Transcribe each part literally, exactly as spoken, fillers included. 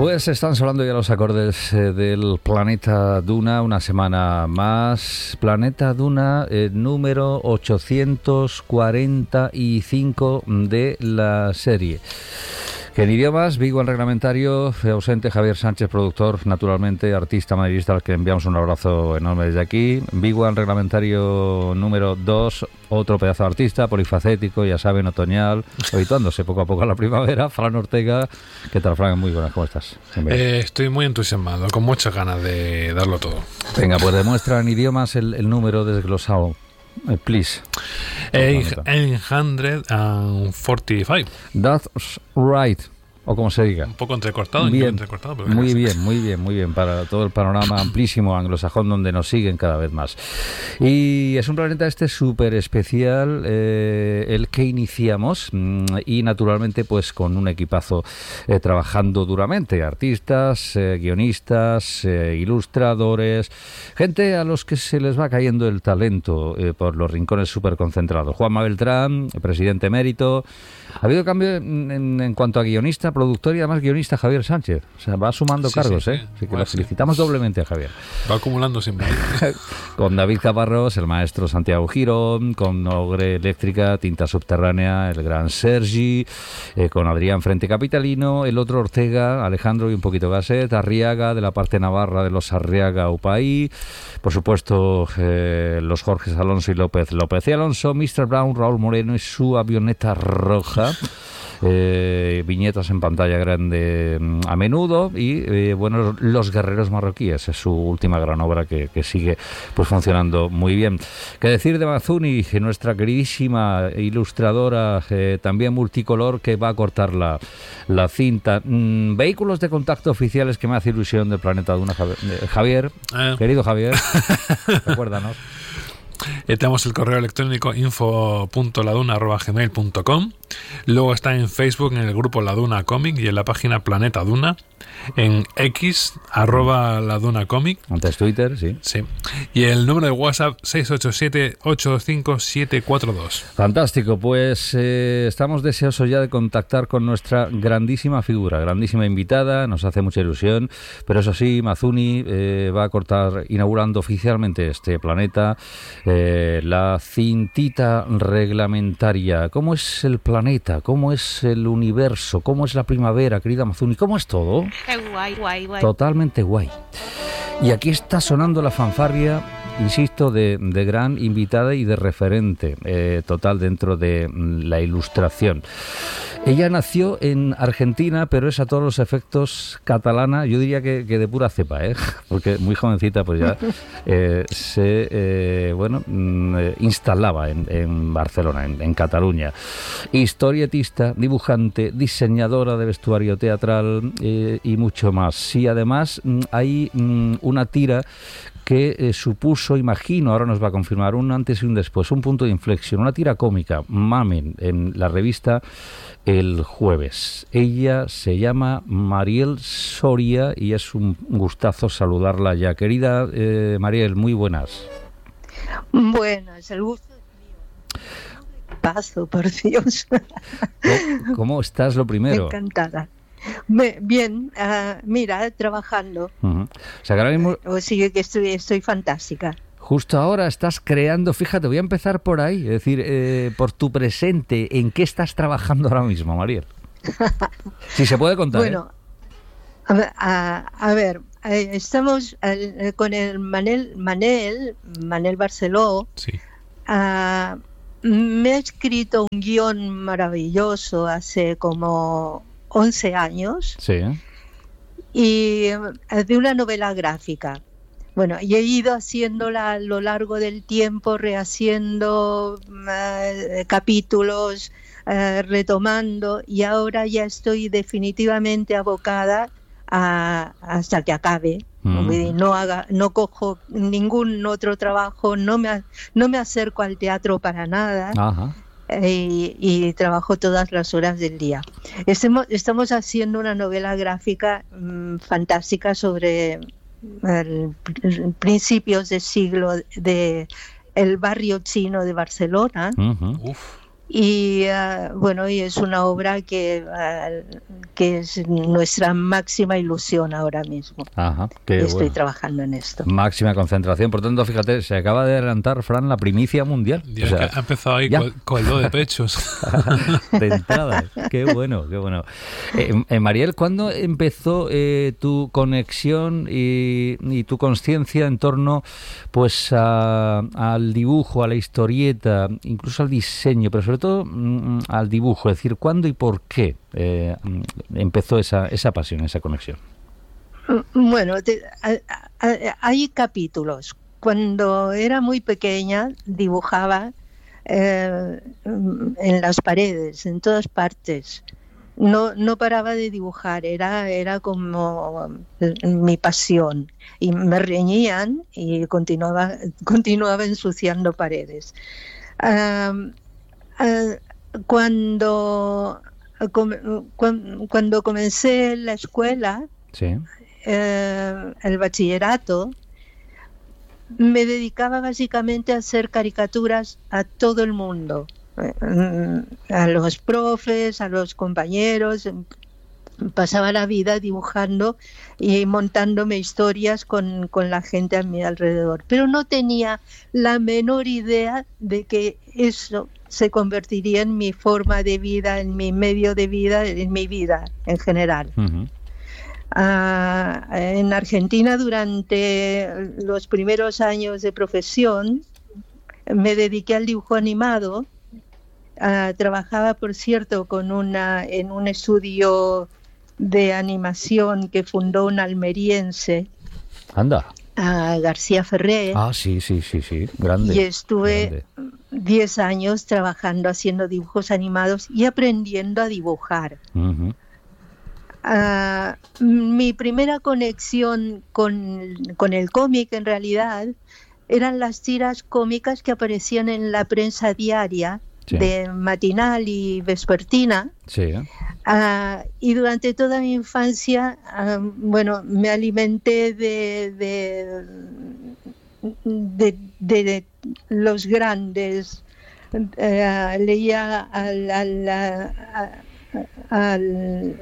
Pues están sonando ya los acordes eh, del Planeta Duna, una semana más. Planeta Duna, eh, número ochocientos cuarenta y cinco de la serie. Que en idiomas, Vigo en reglamentario, ausente Javier Sánchez, productor, naturalmente, artista madridista, al que enviamos un abrazo enorme desde aquí. Vigo en reglamentario número dos, otro pedazo de artista, polifacético, ya saben, otoñal, habituándose poco a poco a la primavera. Fran Ortega. ¿Qué tal, Fran? Muy buenas, ¿cómo estás? Eh, estoy muy entusiasmado, con muchas ganas de darlo todo. Venga, pues demuestra en idiomas el, el número desglosado. Uh, please. eight hundred forty-five. That's right. O como se diga. Un poco entrecortado. Bien, entrecortado pero muy bien, muy bien, muy bien. Para todo el panorama amplísimo anglosajón donde nos siguen cada vez más. Y es un planeta este súper especial, eh, el que iniciamos, y naturalmente pues con un equipazo eh, trabajando duramente. Artistas, eh, guionistas, eh, ilustradores, gente a los que se les va cayendo el talento eh, por los rincones súper concentrados. Juanma Beltrán, presidente emérito. Ha habido cambio en, en, en cuanto a guionista, productor y además guionista Javier Sánchez. O sea, va sumando sí, cargos, sí, ¿eh? Así que bueno, lo felicitamos sí. doblemente a Javier. Va acumulando siempre. Con David Caparrós, el maestro Santiago Girón, con Ogre Eléctrica, Tinta Subterránea, el gran Sergi, eh, con Adrián Frente Capitalino, el otro Ortega, Alejandro y un poquito Gasset, Arriaga, de la parte navarra de los Arriaga Upaí, por supuesto eh, los Jorges Alonso y López López y Alonso, mister Brown, Raúl Moreno y su avioneta roja. Eh, viñetas en pantalla grande a menudo y eh, bueno, Los Guerreros Marroquíes es su última gran obra que, que sigue pues funcionando muy bien. ¿Qué decir de Mazuni, nuestra queridísima ilustradora, eh, también multicolor, que va a cortar la, la cinta? Mm, vehículos de contacto oficiales que me hace ilusión del Planeta Duna, Javier, eh, Javier eh. querido Javier, recuérdanos. Eh, tenemos el correo electrónico info punto laduna arroba gmail punto com. Luego está en Facebook, en el grupo Laduna Comic, y en la página Planeta Duna. En X, arroba Laduna Comic. Antes Twitter, sí. Sí. Y el número de WhatsApp, seis ocho siete, ocho cinco siete cuatro dos. Fantástico, pues eh, estamos deseosos ya de contactar con nuestra grandísima figura, grandísima invitada, nos hace mucha ilusión, pero eso sí, Mazuni eh, va a cortar, inaugurando oficialmente este planeta, eh, la cintita reglamentaria. ¿Cómo es el planeta? ¿Cómo es el universo? ¿Cómo es la primavera, querida Mazuni? ¿Cómo es todo? Qué guay, guay, guay. Totalmente guay. Y aquí está sonando la fanfarria, insisto, de, de gran invitada y de referente eh, total dentro de la ilustración. Ella nació en Argentina, pero es a todos los efectos catalana, yo diría que, que de pura cepa, ¿eh? Porque muy jovencita pues ya eh, se eh, bueno eh, instalaba en, en Barcelona, en, en Cataluña. Historietista, dibujante, diseñadora de vestuario teatral eh, y mucho más. Y además hay mm, una tira que eh, supuso, imagino, ahora nos va a confirmar, un antes y un después, un punto de inflexión, una tira cómica, Mamen, en la revista El Jueves. Ella se llama Mariel Soria y es un gustazo saludarla ya. Querida eh, Mariel, muy buenas. Buenas, el gusto es mío. Paso, por Dios. ¿Cómo, cómo estás, lo primero? Encantada. Me, bien, uh, mira, trabajando. Uh-huh. O sea, que ahora mismo... O sigue que estoy, estoy fantástica. Justo ahora estás creando, fíjate, voy a empezar por ahí, es decir, eh, por tu presente, ¿en qué estás trabajando ahora mismo, Mariel? Si se puede contar. Bueno, ¿eh? a, a ver, eh, estamos eh, con el Manel, Manel, Manel Barceló. Sí. Uh, me ha escrito un guión maravilloso hace como once años. Sí. Y de una novela gráfica. Bueno, y he ido haciéndola a lo largo del tiempo, rehaciendo uh, capítulos, uh, retomando, y ahora ya estoy definitivamente abocada a, hasta que acabe. Mm. No haga, no cojo ningún otro trabajo, no me, no me acerco al teatro para nada. Ajá. Y, y trabajo todas las horas del día. Estamos, estamos haciendo una novela gráfica mmm, fantástica sobre el, el principios del siglo de el barrio chino de Barcelona. Uh-huh. Uf. Y uh, bueno, y es una obra que, uh, que es nuestra máxima ilusión ahora mismo. Ajá, qué Estoy bueno. trabajando en esto. Máxima concentración. Por tanto, fíjate, se acaba de adelantar, Fran, la primicia mundial. Ya O sea, que ha empezado ahí ya. con, con el do de pechos. De entrada. Qué bueno, qué bueno. Eh, eh, Mariel, ¿cuándo empezó eh, tu conexión y, y tu conciencia en torno pues a, al dibujo, a la historieta, incluso al diseño, pero sobre todo mm, al dibujo? Es decir, ¿cuándo y por qué eh, empezó esa, esa pasión, esa conexión? Bueno, te, a, a, hay capítulos. Cuando era muy pequeña dibujaba eh, en las paredes, en todas partes. No, no paraba de dibujar, era, era como mi pasión. Y me reñían y continuaba, continuaba ensuciando paredes. Uh, uh, cuando, cuando, cuando comencé la escuela, sí. eh, el bachillerato, me dedicaba básicamente a hacer caricaturas a todo el mundo, a los profes, a los compañeros. Pasaba la vida dibujando y montándome historias con, con la gente a mi alrededor, pero no tenía la menor idea de que eso se convertiría en mi forma de vida, en mi medio de vida, en mi vida en general. Uh-huh. Uh, en Argentina, durante los primeros años de profesión, me dediqué al dibujo animado. Uh, trabajaba, por cierto, con una en un estudio de animación que fundó un almeriense. Anda. Uh, García Ferré. Ah, sí, sí, sí, sí, grande. Y estuve diez años trabajando, haciendo dibujos animados y aprendiendo a dibujar. Uh-huh. Uh, mi primera conexión con, con el cómic, en realidad, eran las tiras cómicas que aparecían en la prensa diaria, sí, de matinal y vespertina. Sí. Uh, y durante toda mi infancia, uh, bueno, me alimenté de, de, de, de, de los grandes. Uh, leía al... al, al, al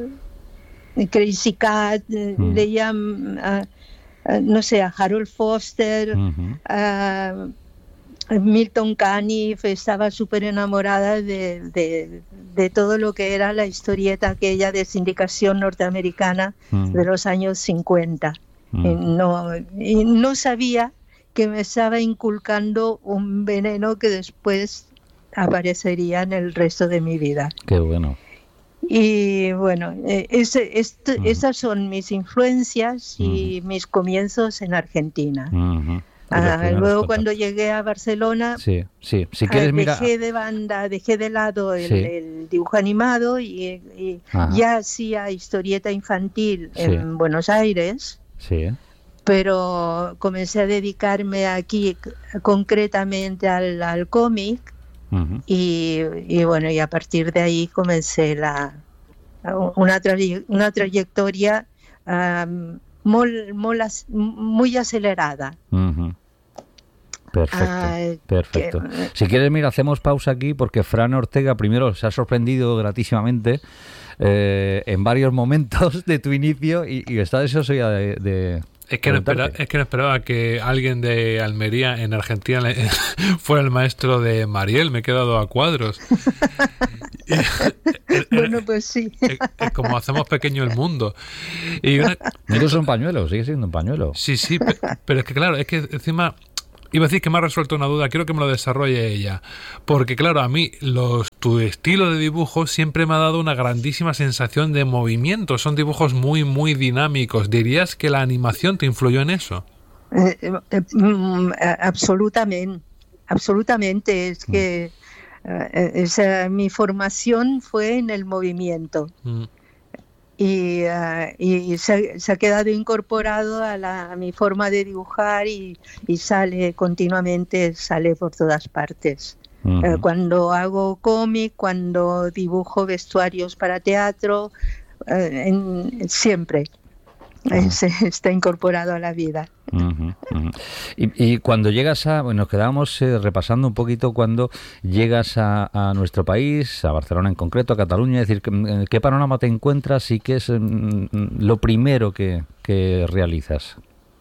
Crazy Cat, mm. leía, uh, uh, no sé, a Harold Foster, uh-huh. a Milton Caniff. Estaba súper enamorada de, de, de todo lo que era la historieta aquella de sindicación norteamericana uh-huh. de los años cincuenta. Uh-huh. Y no, y no sabía que me estaba inculcando un veneno que después aparecería en el resto de mi vida. Qué bueno. Y bueno, ese, este, uh-huh. esas son mis influencias y uh-huh. mis comienzos en Argentina. Uh-huh. Ah, luego cuando llegué a Barcelona, sí, sí. Si quieres, dejé mira... de banda, dejé de lado el, sí. el dibujo animado y, y ya hacía historieta infantil sí. en Buenos Aires. Sí. Pero comencé a dedicarme aquí concretamente al, al cómic. Uh-huh. y, y bueno, y a partir de ahí comencé la una, tra- una trayectoria um, mol, molas, muy acelerada. Uh-huh. Perfecto, uh, perfecto. Que, si quieres, mira, hacemos pausa aquí porque Fran Ortega primero se ha sorprendido gratísimamente eh, en varios momentos de tu inicio y, y está deseoso ya de... de Es que, no espera, es que no esperaba que alguien de Almería en Argentina le, fuera el maestro de Mariel. Me he quedado a cuadros. Bueno, pues sí. Es, es como hacemos pequeño el mundo. Y una, no es un pañuelo, sigue siendo un pañuelo. Sí, sí, pero, pero es que claro, es que encima... Iba a decir que me ha resuelto una duda, quiero que me lo desarrolle ella. Porque claro, a mí los, tu estilo de dibujo siempre me ha dado una grandísima sensación de movimiento. Son dibujos muy, muy dinámicos. ¿Dirías que la animación te influyó en eso? Eh, eh, eh, absolutamente, absolutamente. Es que eh, esa, mi formación fue en el movimiento. Mm. Y, uh, y se, se ha quedado incorporado a, la, a mi forma de dibujar y, y sale continuamente, sale por todas partes. Uh-huh. Uh, cuando hago cómic, cuando dibujo vestuarios para teatro, uh, en, siempre. Es, está incorporado a la vida. Uh-huh, uh-huh. Y, y cuando llegas a, bueno, nos quedábamos eh, repasando un poquito cuando llegas a, a nuestro país, a Barcelona en concreto, a Cataluña, es decir, ¿qué, qué panorama te encuentras y qué es mm, lo primero que, que realizas?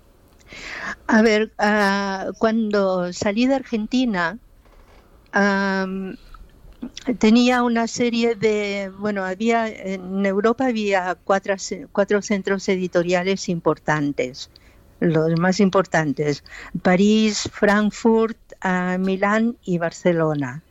A ver, uh, cuando salí de Argentina, um, tenía una serie de, bueno, había en Europa había cuatro, cuatro centros editoriales importantes, los más importantes: París, Frankfurt, uh, Milán y Barcelona.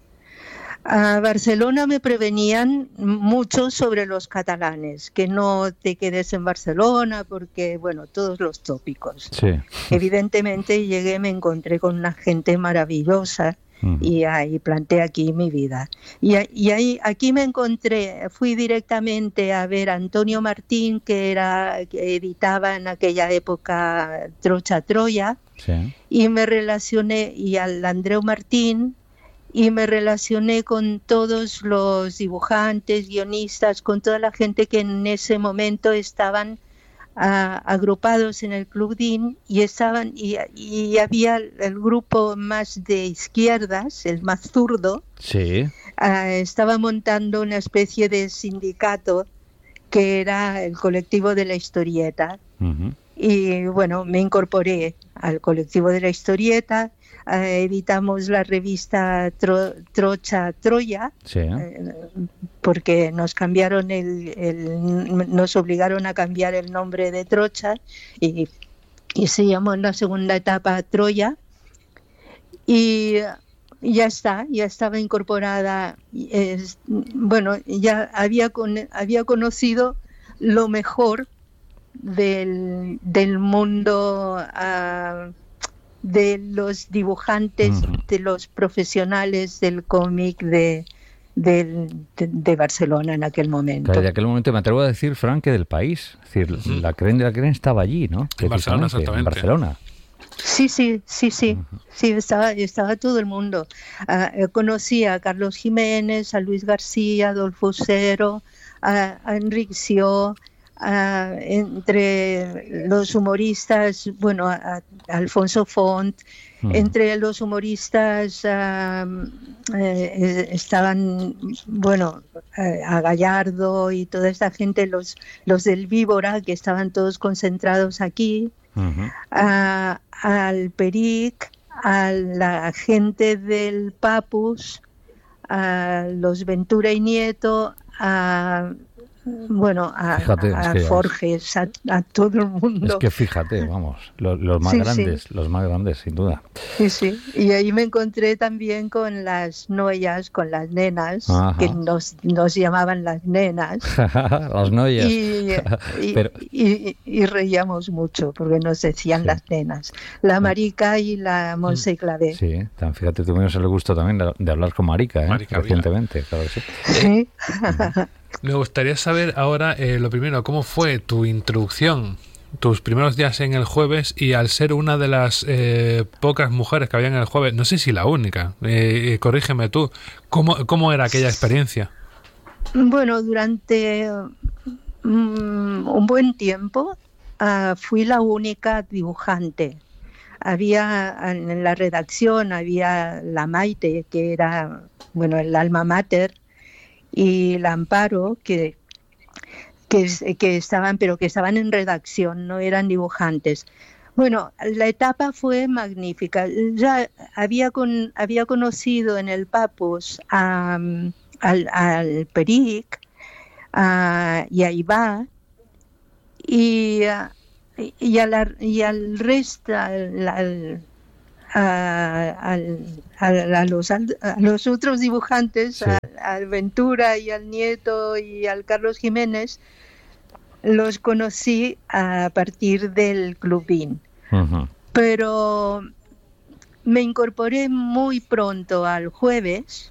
A Barcelona me prevenían mucho sobre los catalanes, que no te quedes en Barcelona porque, bueno, todos los tópicos. Sí. Evidentemente llegué, me encontré con una gente maravillosa uh-huh. y ahí planté aquí mi vida. Y, y ahí aquí me encontré, fui directamente a ver a Antonio Martín, que era que editaba en aquella época Trocha Troya, sí. y me relacioné, y al Andreu Martín, y me relacioné con todos los dibujantes, guionistas, con toda la gente que en ese momento estaban uh, agrupados en el Club DIN, y estaban y, y había el grupo más de izquierdas, el más zurdo, sí. uh, estaba montando una especie de sindicato que era el colectivo de la historieta. Uh-huh. Y bueno, me incorporé al colectivo de la historieta. Uh, editamos la revista Tro, Trocha Troya, sí. eh, porque nos cambiaron el, el, nos obligaron a cambiar el nombre de Trocha y, y se llamó en la segunda etapa Troya, y ya está, ya estaba incorporada. Es, bueno, ya había, con, había conocido lo mejor del, del mundo uh, de los dibujantes, uh-huh. de los profesionales del cómic de, de, de, de Barcelona en aquel momento. Claro, en aquel momento me atrevo a decir, Fran, que del país. Es decir, uh-huh. la Cren de la Cren estaba allí, ¿no? En Barcelona, exactamente. En Barcelona. Sí, sí, sí, sí, uh-huh. sí, estaba, estaba todo el mundo. Uh, conocí a Carlos Jiménez, a Luis García, a Adolfo Cero, a, a Enric Sió. Uh, entre los humoristas, bueno, a, a Alfonso Font, mm. entre los humoristas uh, eh, estaban, bueno, eh, a Gallardo y toda esta gente, los, los del Víbora, que estaban todos concentrados aquí, uh-huh. uh, al Peric, a la gente del Papus, a los Ventura y Nieto, a bueno, a, fíjate, a es que Forges, a, a todo el mundo. Es que fíjate, vamos, los, los más sí, grandes, sí. los más grandes, sin duda. Sí, sí. Y ahí me encontré también con las noyas, con las nenas, ajá. que nos, nos llamaban las nenas. Las noyas. Y, y, Pero... y, y, y reíamos mucho porque nos decían sí. las nenas. La Marica y la Monse Clavé. Sí, tan, fíjate, tuvimos el gusto también de, de hablar con Marica, ¿eh? Marica recientemente, claro que sí. Sí. Me gustaría saber ahora, eh, lo primero, ¿cómo fue tu introducción, tus primeros días en el Jueves? Y al ser una de las eh, pocas mujeres que había en el Jueves, no sé si la única, eh, corrígeme tú, ¿cómo, cómo era aquella experiencia? Bueno, durante um, un buen tiempo uh, fui la única dibujante. Había en la redacción, había la Maite, que era, bueno, el alma mater, y la Amparo, que, que, que estaban, pero que estaban en redacción, no eran dibujantes. Bueno, la etapa fue magnífica. Ya había, con, había conocido en el Papus a, al, al Peric a, y a Iba, y, y, a la, y al resto, al, al, A, a, a, a, los, a los otros dibujantes, sí. a, a Ventura y al Nieto y al Carlos Jiménez, los conocí a partir del Club DIN. Uh-huh. Pero me incorporé muy pronto al Jueves.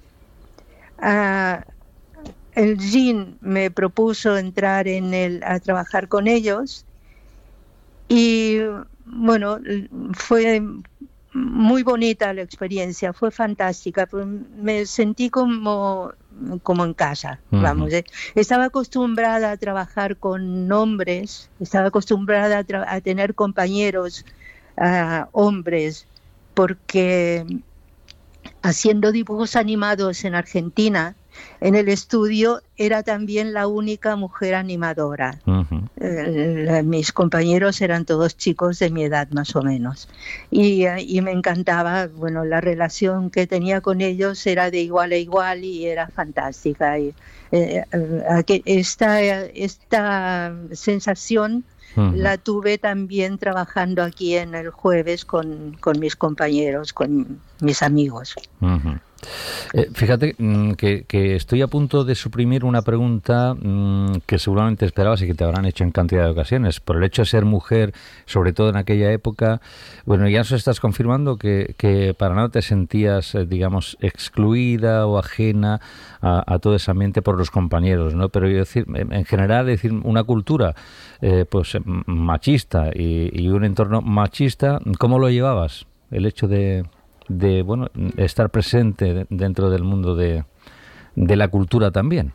Uh, el DIN me propuso entrar en el, a trabajar con ellos, y bueno, fue muy bonita la experiencia, fue fantástica, me sentí como, como en casa, uh-huh. vamos. Estaba acostumbrada a trabajar con hombres, estaba acostumbrada a, tra- a tener compañeros uh, hombres, porque haciendo dibujos animados en Argentina, en el estudio era también la única mujer animadora. Uh-huh. Eh, mis compañeros eran todos chicos de mi edad más o menos. Y, y me encantaba, bueno, la relación que tenía con ellos era de igual a igual y era fantástica. Y, eh, eh, esta, esta sensación uh-huh. la tuve también trabajando aquí en el Jueves con, con mis compañeros, con mis amigos. Uh-huh. Eh, fíjate mm, que, que estoy a punto de suprimir una pregunta mm, que seguramente esperabas y que te habrán hecho en cantidad de ocasiones. Por el hecho de ser mujer, sobre todo en aquella época, bueno, ya nos estás confirmando que, que para nada te sentías, eh, digamos, excluida o ajena a, a todo ese ambiente por los compañeros, ¿no? Pero yo decir, en general, decir, una cultura eh, pues machista y, y un entorno machista, ¿cómo lo llevabas? El hecho de... de bueno estar presente dentro del mundo de, de la cultura también.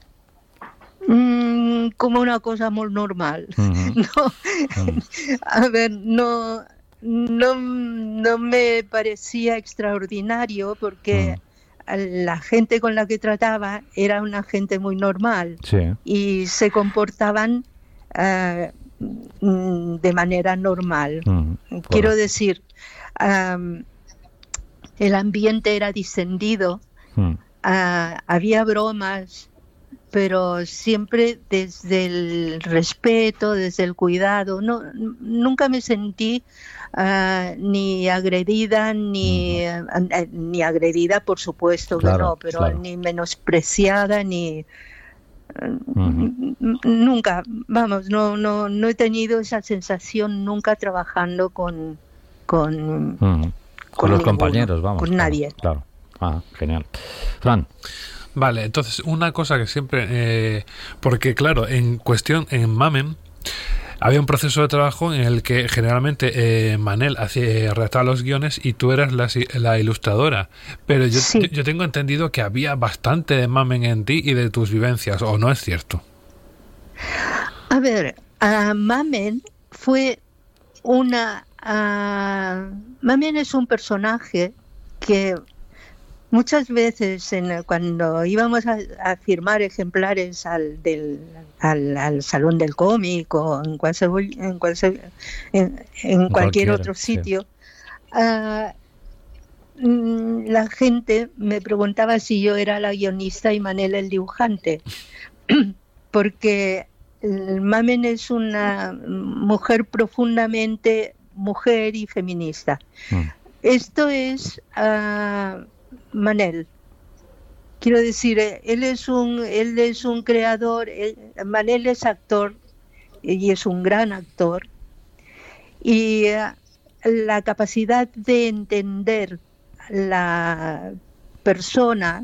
Mm, como una cosa muy normal. Uh-huh. No, uh-huh. A ver, no, no, no me parecía extraordinario porque uh-huh. la gente con la que trataba era una gente muy normal sí. y se comportaban uh, de manera normal. Uh-huh. Quiero bueno. decir, um, el ambiente era distendido, hmm. uh, había bromas, pero siempre desde el respeto, desde el cuidado. No, nunca me sentí uh, ni agredida, ni, uh-huh. uh, ni agredida, por supuesto claro, que no, pero claro. ni menospreciada, ni... Uh-huh. Nunca, vamos, no, no, no he tenido esa sensación nunca trabajando con... con uh-huh. Con, con los ninguno, compañeros, vamos. Con claro, nadie. Claro. Ah, genial. Fran. Vale, entonces una cosa que siempre... Eh, porque claro, en cuestión, en Mamen, había un proceso de trabajo en el que generalmente eh, Manel hacía, redactaba los guiones y tú eras la, la ilustradora. Pero yo, sí. yo, yo tengo entendido que había bastante de Mamen en ti y de tus vivencias, ¿o no es cierto? A ver, uh, Mamen fue una... Uh, Mamen es un personaje que muchas veces en, cuando íbamos a, a firmar ejemplares al, del, al, al Salón del Cómic o en, cualquier, en, cualquier, en, en cualquier otro sitio, sí. uh, la gente me preguntaba si yo era la guionista y Manel el dibujante, porque Mamen es una mujer profundamente mujer y feminista. Mm. Esto es uh, Manel. Quiero decir, él es un él es un creador, él, Manel es actor y es un gran actor. Y uh, la capacidad de entender la persona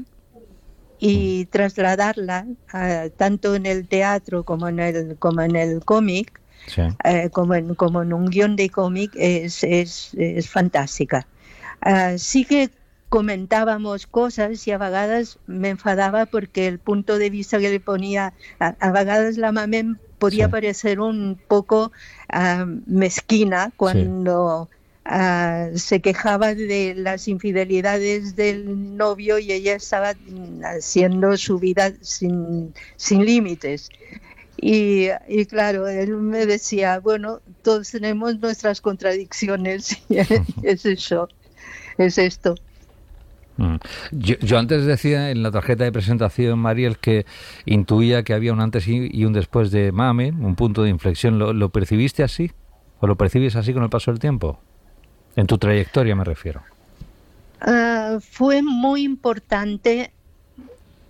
y trasladarla uh, tanto en el teatro como en el como en el cómic. Sí. Eh, como, en, como en un guión de cómic es, es, es fantástica. Uh, sí que comentábamos cosas y a vagadas me enfadaba porque el punto de vista que le ponía a, a vagadas la Mamen podía sí. parecer un poco uh, mezquina cuando sí. uh, se quejaba de las infidelidades del novio y ella estaba haciendo su vida sin, sin límites. Y, y claro, él me decía, bueno, todos tenemos nuestras contradicciones y es eso, es esto. Yo, yo antes decía en la tarjeta de presentación, Mariel, que intuía que había un antes y un después de Mamen, un punto de inflexión. ¿Lo, lo percibiste así? ¿O lo percibes así con el paso del tiempo? En tu trayectoria me refiero. Uh, fue muy importante